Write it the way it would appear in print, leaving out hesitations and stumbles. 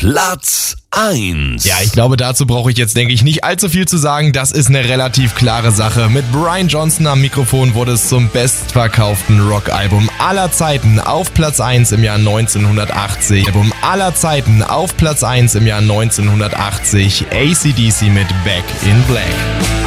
Platz 1. Ja, ich glaube, dazu brauche ich jetzt, denke ich, nicht allzu viel zu sagen. Das ist eine relativ klare Sache. Mit Brian Johnson am Mikrofon wurde es zum bestverkauften Rockalbum aller Zeiten auf Platz 1 im Jahr 1980. Album aller Zeiten auf Platz 1 im Jahr 1980. AC/DC mit Back in Black.